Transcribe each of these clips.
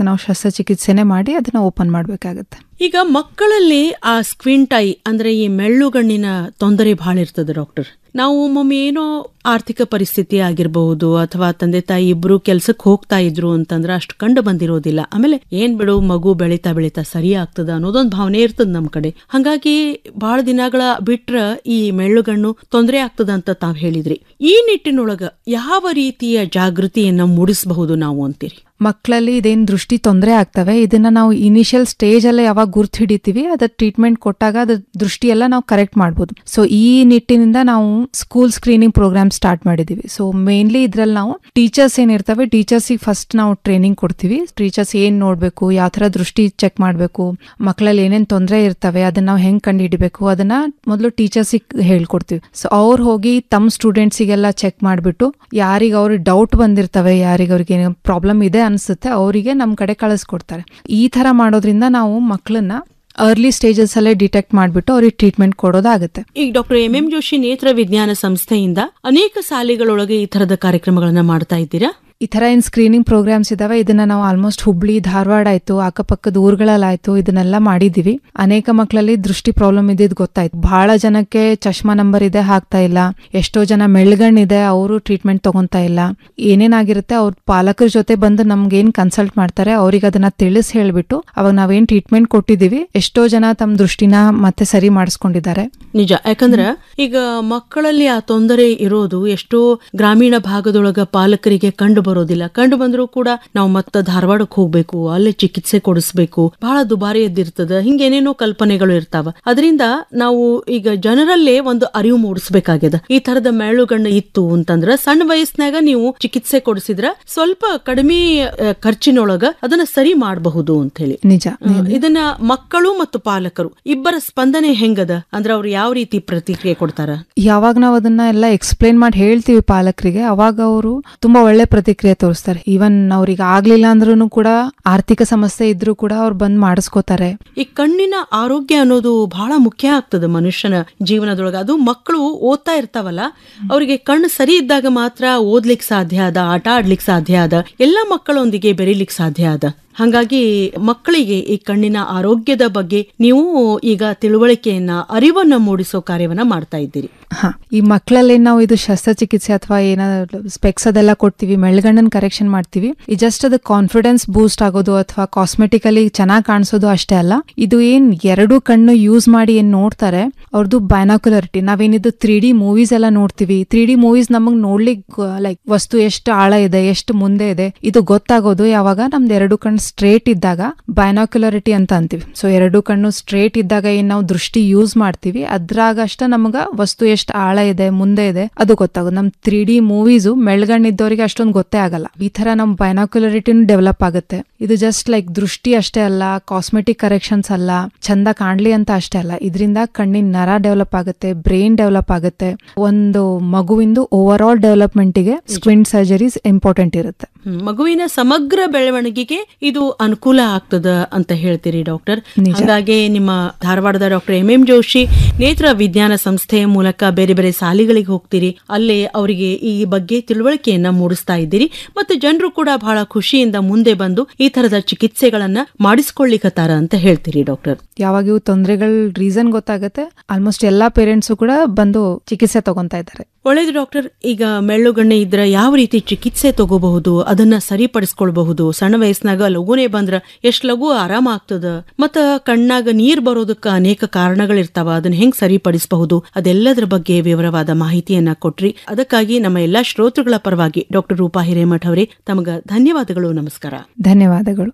ನಾವು ಶಸ್ತ್ರಚಿಕಿತ್ಸೆನೆ ಮಾಡಿ ಅದನ್ನ ಓಪನ್ ಮಾಡಬೇಕಾಗುತ್ತೆ. ಈಗ ಮಕ್ಕಳಲ್ಲಿ ಆ ಸ್ಕ್ವಿಂಟ್ ಐ ಅಂದ್ರೆ ಈ ಮೆಳ್ಳುಗಣ್ಣಿನ ತೊಂದರೆ ಬಹಳ ಇರ್ತದೆ ಡಾಕ್ಟರ್. ನಾವು ಒಮ್ಮೊಮ್ಮೆ ಏನೋ ಆರ್ಥಿಕ ಪರಿಸ್ಥಿತಿ ಆಗಿರಬಹುದು ಅಥವಾ ತಂದೆ ತಾಯಿ ಇಬ್ರು ಕೆಲ್ಸಕ್ಕೆ ಹೋಗ್ತಾ ಇದ್ರು ಅಂತಂದ್ರೆ ಅಷ್ಟು ಕಂಡು ಬಂದಿರೋದಿಲ್ಲ. ಆಮೇಲೆ ಏನ್ ಬಿಡು ಮಗು ಬೆಳೀತಾ ಬೆಳೀತಾ ಸರಿ ಆಗ್ತದ ಅನ್ನೋದೊಂದು ಭಾವನೆ ಇರ್ತದ ನಮ್ ಕಡೆ. ಹಂಗಾಗಿ ಬಹಳ ದಿನಗಳ ಬಿಟ್ರ ಈ ಮೆಳ್ಳುಗಣ್ಣು ತೊಂದರೆ ಆಗ್ತದ ಅಂತ ತಾವ್ ಹೇಳಿದ್ರಿ. ಈ ನಿಟ್ಟಿನೊಳಗ ಯಾವ ರೀತಿಯ ಜಾಗೃತಿಯನ್ನ ಮೂಡಿಸಬಹುದು ನಾವು ಅಂತೀರಿ? ಮಕ್ಕಳಲ್ಲಿ ಇದೇನ್ ದೃಷ್ಟಿ ತೊಂದರೆ ಆಗ್ತವೆ, ಇದನ್ನ ನಾವು ಇನಿಷಿಯಲ್ ಸ್ಟೇಜ್ ಅಲ್ಲೇ ಯಾವಾಗ ಗುರ್ತು ಹಿಡಿತೀವಿ ಅದ್ರ ಟ್ರೀಟ್ಮೆಂಟ್ ಕೊಟ್ಟಾಗ ಅದ್ರ ದೃಷ್ಟಿ ಎಲ್ಲ ನಾವು ಕರೆಕ್ಟ್ ಮಾಡ್ಬೋದು. ಸೊ ಈ ನಿಟ್ಟಿನಿಂದ ನಾವು ಸ್ಕೂಲ್ ಸ್ಕ್ರೀನಿಂಗ್ ಪ್ರೋಗ್ರಾಮ್ ಸ್ಟಾರ್ಟ್ ಮಾಡಿದೀವಿ. ಸೊ ಮೇನ್ಲಿ ಇದ್ರಲ್ಲಿ ನಾವು ಟೀಚರ್ಸ್ ಏನಿರ್ತವೆ, ಟೀಚರ್ಸಿಗೆ ಫಸ್ಟ್ ನಾವು ಟ್ರೈನಿಂಗ್ ಕೊಡ್ತೀವಿ. ಟೀಚರ್ಸ್ ಏನ್ ನೋಡ್ಬೇಕು, ಯಾವ ತರ ದೃಷ್ಟಿ ಚೆಕ್ ಮಾಡ್ಬೇಕು, ಮಕ್ಕಳಲ್ಲಿ ಏನೇನ್ ತೊಂದರೆ ಇರ್ತವೆ ಅದನ್ನ ನಾವು ಹೆಂಗ್ ಕಂಡು ಹಿಡಿಬೇಕು ಅದನ್ನ ಮೊದಲು ಟೀಚರ್ಸಿಗೆ ಹೇಳ್ಕೊಡ್ತೀವಿ. ಸೊ ಅವ್ರು ಹೋಗಿ ತಮ್ಮ ಸ್ಟೂಡೆಂಟ್ಸಿಗೆಲ್ಲ ಚೆಕ್ ಮಾಡ್ಬಿಟ್ಟು ಯಾರಿಗೆ ಅವ್ರಿಗೆ ಡೌಟ್ ಬಂದಿರ್ತವೆ, ಯಾರಿಗೆ ಅವ್ರಿಗೆ ಏನೋ ಪ್ರಾಬ್ಲಮ್ ಇದೆ ಅನ್ಸುತ್ತೆ ಅವರಿಗೆ ನಮ್ ಕಡೆ ಕಳಿಸ್ಕೊಡ್ತಾರೆ. ಈ ತರ ಮಾಡೋದ್ರಿಂದ ನಾವು ಮಕ್ಕಳನ್ನ ಅರ್ಲಿ ಸ್ಟೇಜಸ್ ಅಲ್ಲೇ ಡಿಟೆಕ್ಟ್ ಮಾಡ್ಬಿಟ್ಟು ಅವ್ರಿಗೆ ಟ್ರೀಟ್ಮೆಂಟ್ ಕೊಡೋದಾಗುತ್ತೆ. ಈಗ ಡಾಕ್ಟರ್ ಎಂ ಜೋಶಿ ನೇತ್ರ ವಿಜ್ಞಾನ ಸಂಸ್ಥೆಯಿಂದ ಅನೇಕ ಶಾಲೆಗಳೊಳಗೆ ಈ ತರದ ಕಾರ್ಯಕ್ರಮಗಳನ್ನ ಮಾಡ್ತಾ ಇದ್ದೀರಾ? ಈ ತರ ಏನ್ ಸ್ಕ್ರೀನಿಂಗ್ ಪ್ರೋಗ್ರಾಮ್ಸ್ ಇದಾವೆ ಇದನ್ನ ನಾವು ಆಲ್ಮೋಸ್ಟ್ ಹುಬ್ಳಿ, ಧಾರವಾಡ ಆಯ್ತು, ಅಕ್ಕಪಕ್ಕದ ಊರುಗಳಲ್ಲಾಯ್ತು ಇದನ್ನೆಲ್ಲ ಮಾಡಿದೀವಿ. ಅನೇಕ ಮಕ್ಕಳಲ್ಲಿ ದೃಷ್ಟಿ ಪ್ರಾಬ್ಲಮ್ ಇದ್ದಿದ್ ಗೊತ್ತಾಯ್ತು. ಬಹಳ ಜನಕ್ಕೆ ಚಶ್ಮಾ ನಂಬರ್ ಇದೆ ಹಾಕ್ತಾ ಇಲ್ಲ, ಎಷ್ಟೋ ಜನ ಮೆಳ್ಗಣ್ಣಿದೆ ಅವರು ಟ್ರೀಟ್ಮೆಂಟ್ ತಗೊಂತಾ ಇಲ್ಲ. ಏನೇನಾಗಿರುತ್ತೆ ಅವ್ರ ಪಾಲಕರ ಜೊತೆ ಬಂದು ನಮ್ಗೆ ಏನ್ ಕನ್ಸಲ್ಟ್ ಮಾಡ್ತಾರೆ ಅವ್ರಿಗೆ ಅದನ್ನ ತಿಳಿಸ್ ಹೇಳ್ಬಿಟ್ಟು ಅವಾಗ ನಾವೇನ್ ಟ್ರೀಟ್ಮೆಂಟ್ ಕೊಟ್ಟಿದೀವಿ ಎಷ್ಟೋ ಜನ ತಮ್ಮ ದೃಷ್ಟಿನ ಮತ್ತೆ ಸರಿ ಮಾಡಿಸ್ಕೊಂಡಿದ್ದಾರೆ. ನಿಜ, ಯಾಕಂದ್ರ ಈಗ ಮಕ್ಕಳಲ್ಲಿ ಆ ತೊಂದರೆ ಇರೋದು ಎಷ್ಟೋ ಗ್ರಾಮೀಣ ಭಾಗದೊಳಗ ಪಾಲಕರಿಗೆ ಕಂಡು ಬರೋದಿಲ್ಲ. ಕಂಡು ಬಂದ್ರು ಕೂಡ ನಾವು ಮತ್ತ ಧಾರವಾಡಕ್ಕೆ ಹೋಗ್ಬೇಕು, ಅಲ್ಲೇ ಚಿಕಿತ್ಸೆ ಕೊಡಿಸ್ಬೇಕು, ಬಹಳ ದುಬಾರಿ ಎದ್ದಿರ್ತದ, ಹಿಂಗೇನೇನೋ ಕಲ್ಪನೆಗಳು ಇರ್ತಾವ. ಅದರಿಂದ ನಾವು ಈಗ ಜನರಲ್ಲೇ ಒಂದು ಅರಿವು ಮೂಡಿಸ್ಬೇಕಾಗ್ಯದ. ಈ ತರದ ಮೆಳ್ಳುಗಣ್ಣು ಇತ್ತು ಅಂತಂದ್ರ ಸಣ್ಣ ವಯಸ್ಸಿನಾಗ ನೀವು ಚಿಕಿತ್ಸೆ ಕೊಡಿಸಿದ್ರ ಸ್ವಲ್ಪ ಕಡಿಮೆ ಖರ್ಚಿನೊಳಗ ಅದನ್ನ ಸರಿ ಮಾಡಬಹುದು ಅಂತ ಹೇಳಿ. ನಿಜ. ಇದನ್ನ ಮಕ್ಕಳು ಮತ್ತು ಪಾಲಕರು ಇಬ್ಬರ ಸ್ಪಂದನೆ ಹೆಂಗದ ಅಂದ್ರೆ ಅವ್ರು ಯಾವ ರೀತಿ ಪ್ರತಿಕ್ರಿಯೆ ಕೊಡ್ತಾರ? ಯಾವಾಗ ನಾವು ಅದನ್ನ ಎಲ್ಲ ಎಕ್ಸ್ಪ್ಲೇನ್ ಮಾಡಿ ಹೇಳ್ತೀವಿ ಪಾಲಕರಿಗೆ, ಅವಾಗ ಅವರು ತುಂಬಾ ಒಳ್ಳೆ ಪ್ರತಿಕ್ರಿಯೆ ತೋರಿಸ್ತಾರೆ. ಈವನ್ ಅವ್ರಿಗೆ ಆಗ್ಲಿಲ್ಲ ಅಂದ್ರೂ ಕೂಡ ಆರ್ಥಿಕ ಸಮಸ್ಯೆ ಇದ್ರೂ ಕೂಡ ಅವ್ರು ಬಂದ್ ಮಾಡಿಸ್ಕೋತಾರೆ. ಈ ಕಣ್ಣಿನ ಆರೋಗ್ಯ ಅನ್ನೋದು ಬಹಳ ಮುಖ್ಯ ಆಗ್ತದೆ ಮನುಷ್ಯನ ಜೀವನದೊಳಗ. ಅದು ಮಕ್ಕಳು ಓದ್ತಾ ಇರ್ತಾವಲ್ಲ, ಅವರಿಗೆ ಕಣ್ಣು ಸರಿ ಇದ್ದಾಗ ಮಾತ್ರ ಓದ್ಲಿಕ್ಕೆ ಸಾಧ್ಯ ಅದ, ಆಟ ಆಡ್ಲಿಕ್ಕೆ ಸಾಧ್ಯ ಅದ, ಎಲ್ಲಾ ಮಕ್ಕಳೊಂದಿಗೆ ಬೆರೀಲಿಕ್ಕೆ ಸಾಧ್ಯ ಅದ. ಹಾಗಾಗಿ ಮಕ್ಕಳಿಗೆ ಈ ಕಣ್ಣಿನ ಆರೋಗ್ಯದ ಬಗ್ಗೆ ನೀವು ಈಗ ತಿಳುವಳಿಕೆಯನ್ನ, ಅರಿವನ್ನ ಮೂಡಿಸೋ ಕಾರ್ಯವನ್ನ ಮಾಡ್ತಾ ಇದ್ದೀರಿ. ಈ ಮಕ್ಕಳಲ್ಲಿ ನಾವು ಇದು ಶಸ್ತ್ರಚಿಕಿತ್ಸೆ ಅಥವಾ ಏನಾದ್ರು ಸ್ಪೆಕ್ಸ್ ಅದೆಲ್ಲ ಕೊಡ್ತೀವಿ, ಮೆಳ್ಗಣ್ಣನ್ ಕರೆಕ್ಷನ್ ಮಾಡ್ತೀವಿ. ಈ ಜಸ್ಟ್ ಅದು ಕಾನ್ಫಿಡೆನ್ಸ್ ಬೂಸ್ಟ್ ಆಗೋದು ಅಥವಾ ಕಾಸ್ಮೆಟಿಕಲಿ ಚೆನ್ನಾಗಿ ಕಾಣಿಸೋದು ಅಷ್ಟೇ ಅಲ್ಲ. ಇದು ಏನ್ ಎರಡು ಕಣ್ಣು ಯೂಸ್ ಮಾಡಿ ಏನ್ ನೋಡ್ತಾರೆ ಅವ್ರದ್ದು ಬೈನಾಕ್ಯುಲರಿಟಿ. ನಾವೇನಿದು 3D ಮೂವೀಸ್ ಎಲ್ಲ ನೋಡ್ತೀವಿ, 3D ಮೂವೀಸ್ ನಮಗ್ ನೋಡ್ಲಿಕ್ಕೆ ಲೈಕ್ ವಸ್ತು ಎಷ್ಟು ಆಳ ಇದೆ, ಎಷ್ಟು ಮುಂದೆ ಇದೆ ಇದು ಗೊತ್ತಾಗೋದು ಯಾವಾಗ ನಮ್ದು ಎರಡು ಕಣ್ಣು ಸ್ಟ್ರೇಟ್ ಇದ್ದಾಗ ಬೈನಾಕ್ಯುಲರಿಟಿ ಅಂತ ಅಂತೀವಿ. ಸೊ ಎರಡು ಕಣ್ಣು ಸ್ಟ್ರೇಟ್ ಇದ್ದಾಗ ಏನ್ ನಾವು ದೃಷ್ಟಿ ಯೂಸ್ ಮಾಡ್ತೀವಿ ಅದ್ರಾಗ ಅಷ್ಟ ನಮಗ ವಸ್ತು ಎಷ್ಟು ಆಳ ಇದೆ, ಮುಂದೆ ಇದೆ ಅದು ಗೊತ್ತಾಗೋದು. ನಮ್ 3D ಮೂವೀಸು ಮೆಳ್ಗಣ್ಣಿದ್ದವರಿಗೆ ಅಷ್ಟೊಂದು ಗೊತ್ತೇ ಆಗಲ್ಲ. ಈ ತರ ನಮ್ ಬೈನಾಕ್ಯುಲರಿಟಿನೂ ಡೆವಲಪ್ ಆಗುತ್ತೆ. ಇದು ಜಸ್ಟ್ ಲೈಕ್ ದೃಷ್ಟಿ ಅಷ್ಟೇ ಅಲ್ಲ, ಕಾಸ್ಮೆಟಿಕ್ ಕರೆಕ್ಷನ್ಸ್ ಅಲ್ಲ, ಚಂದ ಕಾಣ್ಲಿ ಅಂತ ಅಷ್ಟೇ ಅಲ್ಲ, ಇದರಿಂದ ಕಣ್ಣಿನ ನರ ಡೆವಲಪ್ ಆಗುತ್ತೆ, ಬ್ರೈನ್ ಡೆವಲಪ್ ಆಗುತ್ತೆ. ಒಂದು ಮಗುವಿಂದು over all ಡೆವಲಪ್ಮೆಂಟ್ಗೆ squint surgeries important ಇರುತ್ತೆ. ಮಗುವಿನ ಸಮಗ್ರ ಬೆಳವಣಿಗೆಗೆ ಇದು ಅನುಕೂಲ ಆಗ್ತದ ಅಂತ ಹೇಳ್ತೀರಿ ಡಾಕ್ಟರ್. ಹಾಗಾಗಿ ನಿಮ್ಮ ಧಾರವಾಡದ ಡಾಕ್ಟರ್ ಎಂ ಜೋಶಿ ನೇತ್ರ ವಿಜ್ಞಾನ ಸಂಸ್ಥೆಯ ಮೂಲಕ ಬೇರೆ ಬೇರೆ ಶಾಲೆಗಳಿಗೆ ಹೋಗ್ತೀರಿ, ಅಲ್ಲೇ ಅವರಿಗೆ ಈ ಬಗ್ಗೆ ತಿಳುವಳಿಕೆಯನ್ನ ಮೂಡಿಸ್ತಾ ಇದ್ದೀರಿ. ಮತ್ತೆ ಜನರು ಕೂಡ ಬಹಳ ಖುಷಿಯಿಂದ ಮುಂದೆ ಬಂದು ಈ ತರದ ಚಿಕಿತ್ಸೆಗಳನ್ನ ಮಾಡಿಸ್ಕೊಳ್ಳಿಕತ್ತಾರ ಅಂತ ಹೇಳ್ತೀರಿ ಡಾಕ್ಟರ್. ಯಾವಾಗ ಇವು ತೊಂದರೆಗಳ ರೀಸನ್ ಗೊತ್ತಾಗತ್ತೆ ಆಲ್ಮೋಸ್ಟ್ ಎಲ್ಲಾ ಪೇರೆಂಟ್ಸು ಕೂಡ ಬಂದು ಚಿಕಿತ್ಸೆ ತಗೊಂತಾ ಇದ್ದಾರೆ. ಒಳ್ಳೇದು ಡಾಕ್ಟರ್. ಈಗ ಮೆಳ್ಳುಗಣ್ಣೆ ಇದ್ರ ಯಾವ ರೀತಿ ಚಿಕಿತ್ಸೆ ತಗೋಬಹುದು, ಅದನ್ನ ಸರಿಪಡಿಸ್ಕೊಳ್ಬಹುದು, ಸಣ್ಣ ವಯಸ್ಸಿನಾಗ ಲಘುನೇ ಬಂದ್ರ ಎಷ್ಟ್ ಲಘು ಆರಾಮ ಆಗ್ತದ, ಮತ್ತ ಕಣ್ಣಾಗ ನೀರ್ ಬರೋದಕ್ಕ ಅನೇಕ ಕಾರಣಗಳಿರ್ತಾವ, ಅದನ್ನ ಹೆಂಗ್ ಸರಿಪಡಿಸಬಹುದು, ಅದೆಲ್ಲದರ ಬಗ್ಗೆ ವಿವರವಾದ ಮಾಹಿತಿಯನ್ನ ಕೊಟ್ರಿ. ಅದಕ್ಕಾಗಿ ನಮ್ಮ ಎಲ್ಲಾ ಶ್ರೋತೃಗಳ ಪರವಾಗಿ ಡಾಕ್ಟರ್ ರೂಪಾ ಹಿರೇಮಠ್ ಅವರೇ ತಮಗ ಧನ್ಯವಾದಗಳು. ನಮಸ್ಕಾರ. ಧನ್ಯವಾದಗಳು.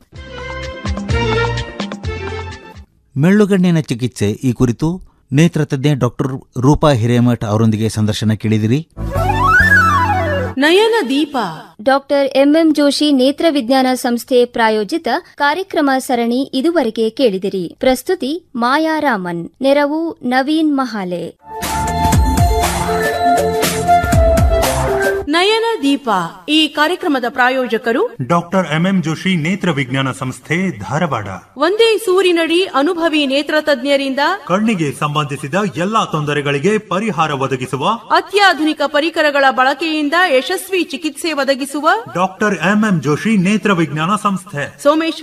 ಮೆಳ್ಳುಗಣ್ಣಿನ ಚಿಕಿತ್ಸೆ ಈ ಕುರಿತು ನೇತ್ರ ತಜ್ಞೆ ಡಾಕ್ಟರ್ ರೂಪಾ ಹಿರೇಮಠ್ ಅವರೊಂದಿಗೆ ಸಂದರ್ಶನ ಕೇಳಿದಿರಿ. ನಯನ ದೀಪ ಡಾಕ್ಟರ್ ಎಂಎಂ ಜೋಶಿ ನೇತ್ರ ವಿಜ್ಞಾನ ಸಂಸ್ಥೆ ಪ್ರಾಯೋಜಿತ ಕಾರ್ಯಕ್ರಮ ಸರಣಿ ಇದುವರೆಗೆ ಕೇಳಿದಿರಿ. ಪ್ರಸ್ತುತಿ ಮಾಯಾ ರಾಮನ್, ನೆರವು ನವೀನ್ ಮಹಾಲೆ. ನಯನ ದೀಪ ಈ ಕಾರ್ಯಕ್ರಮದ ಪ್ರಾಯೋಜಕರು ಡಾಕ್ಟರ್ ಎಂಎಂ ಜೋಶಿ ನೇತ್ರ ವಿಜ್ಞಾನ ಸಂಸ್ಥೆ ಧಾರವಾಡ. ಒಂದೇ ಸೂರಿನಡಿ ಅನುಭವಿ ನೇತ್ರ ತಜ್ಞರಿಂದ ಕಣ್ಣಿಗೆ ಸಂಬಂಧಿಸಿದ ಎಲ್ಲಾ ತೊಂದರೆಗಳಿಗೆ ಪರಿಹಾರ ಒದಗಿಸುವ ಅತ್ಯಾಧುನಿಕ ಪರಿಕರಗಳ ಬಳಕೆಯಿಂದ ಯಶಸ್ವಿ ಚಿಕಿತ್ಸೆ ಒದಗಿಸುವ ಡಾಕ್ಟರ್ ಎಂಎಂ ಜೋಶಿ ನೇತ್ರ ವಿಜ್ಞಾನ ಸಂಸ್ಥೆ, ಸೋಮೇಶ್ವರ